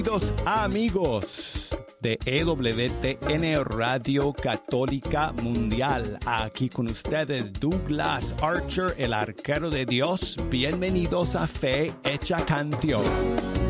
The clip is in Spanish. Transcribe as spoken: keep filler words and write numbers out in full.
Queridos amigos de E W T N Radio Católica Mundial, aquí con ustedes Douglas Archer, el arquero de Dios. Bienvenidos a Fe Hecha Canción.